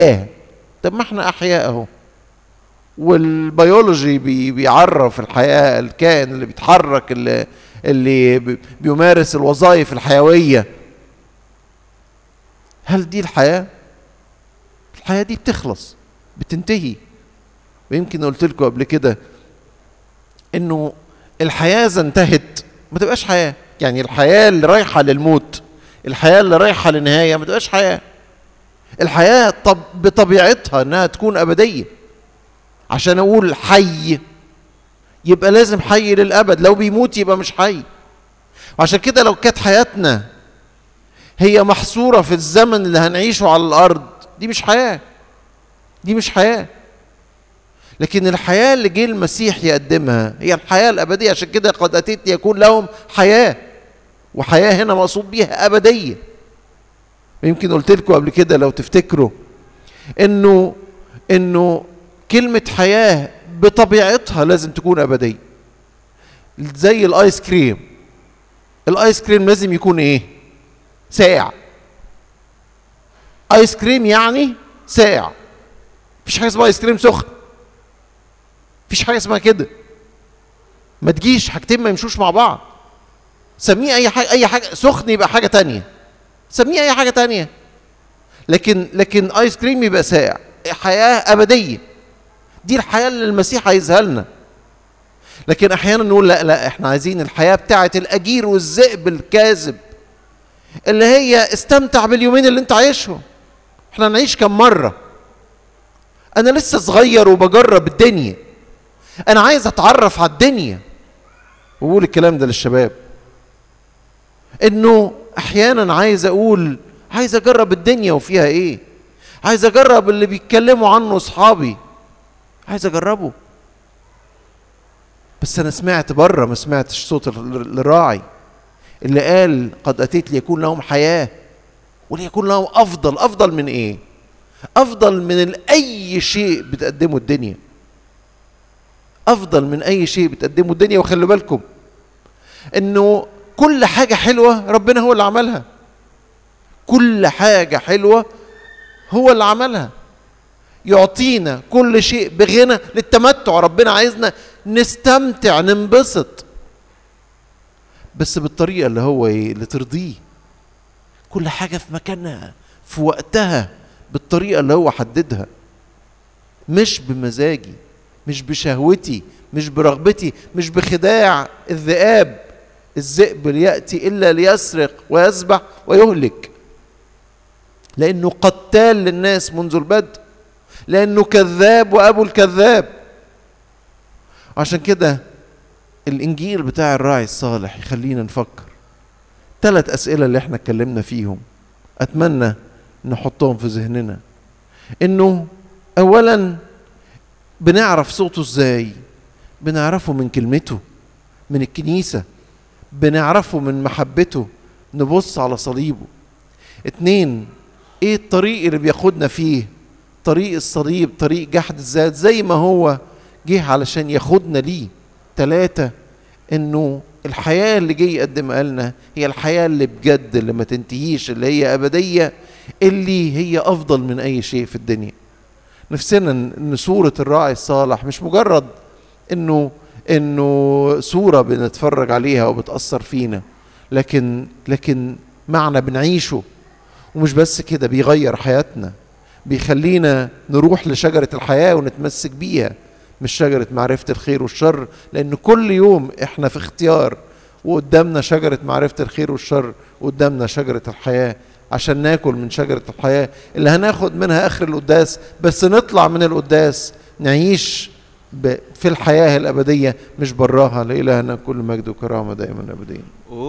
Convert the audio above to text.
طب ما احنا احياء اهو، والبيولوجي بيعرف الحياة، الكائن اللي بيتحرك، اللي بيمارس الوظائف الحيوية. هل دي الحياة؟ الحياة دي بتخلص، بتنتهي. ويمكن قلت لكم قبل كده انه الحياة اذا انتهت ما تبقاش حياة. يعني الحياة اللي رايحة للموت، الحياة اللي رايحة للنهاية ما تبقاش حياة. الحياة بطبيعتها انها تكون ابدية. عشان اقول حي يبقى لازم حي للابد، لو بيموت يبقى مش حي. وعشان كده لو كانت حياتنا هي محصورة في الزمن اللي هنعيشه على الارض، دي مش حياة، دي مش حياة. لكن الحياة اللي جه المسيح يقدمها هي الحياة الأبدية. عشان كده قد أتيت ليكون لهم حياة، وحياة هنا مقصود بيها أبدية. يمكن قلت لكم قبل كده لو تفتكروا إنه كلمة حياة بطبيعتها لازم تكون أبدية. زي الآيس كريم، الآيس كريم لازم يكون إيه؟ ساقع. آيس كريم يعني ساقع. مفيش حاجة اسمها آيس كريم سخن، مفيش حاجة اسمها كده. ما تجيش حاجتين ما يمشوش مع بعض. سميه أي حاجة، أي حاجة سخن يبقى حاجة تانية، سميه أي حاجة تانية. لكن آيس كريم يبقى ساقع. حياة أبدية، دي الحياة اللي المسيح عايزها لنا. لكن أحيانا نقول لا إحنا عايزين الحياة بتاعة الأجير والذئب الكاذب، اللي هي استمتع باليومين اللي أنت عايشهم. إحنا نعيش كم مرة؟ أنا لسه صغير وبجرب الدنيا، أنا عايز أتعرف على الدنيا. وأقول الكلام ده للشباب، إنه أحيانا عايز أجرب الدنيا وفيها إيه. عايز أجرب اللي بيتكلموا عنه أصحابي، عايز أجربه. بس أنا سمعت بره، ما سمعتش صوت الراعي اللي قال قد أتيت ليكون لهم حياة وليكون لهم أفضل. أفضل من إيه؟ أفضل من أي شيء بتقدمه الدنيا، أفضل من أي شيء بتقدمه الدنيا. وخلوا بالكم إنه كل حاجة حلوة ربنا هو اللي عملها. كل حاجة حلوة هو اللي عملها. يعطينا كل شيء بغنى للتمتع. ربنا عايزنا نستمتع، ننبسط، بس بالطريقة اللي هو اللي ترضيه. كل حاجة في مكانها في وقتها، بالطريقة اللي هو حددها، مش بمزاجي، مش بشهوتي، مش برغبتي، مش بخداع الذئاب. الذئب يأتي إلا ليسرق ويذبح ويهلك، لأنه قتال للناس منذ البدء، لأنه كذاب وأبو الكذاب. عشان كده الإنجيل بتاع الراعي الصالح يخلينا نفكر. 3 أسئلة اللي احنا اتكلمنا فيهم أتمنى نحطهم في ذهننا. إنه أولا بنعرف صوته إزاي؟ بنعرفه من كلمته، من الكنيسة، بنعرفه من محبته، نبص على صليبه. 2 إيه الطريق اللي بياخدنا فيه؟ طريق الصليب، طريق جحد الذات، زي ما هو جه علشان ياخدنا ليه. 3 إنه الحياة اللي جاي يقدمها لنا هي الحياة اللي بجد، اللي ما تنتهيش، اللي هي أبدية، اللي هي أفضل من أي شيء في الدنيا. نفسنا إن صورة الراعي الصالح مش مجرد إنه صورة بنتفرج عليها وبتأثر فينا، لكن معنى بنعيشه. ومش بس كده، بيغير حياتنا، بيخلينا نروح لشجرة الحياة ونتمسك بيها، مش شجرة معرفة الخير والشر. لأن كل يوم احنا في اختيار، وقدامنا شجرة معرفة الخير والشر، وقدامنا شجرة الحياة، عشان ناكل من شجرة الحياة اللي هناخد منها آخر القداس. بس نطلع من القداس نعيش في الحياة الأبدية، مش براها. لإلهنا كل مجد وكرامة دائما أبديا.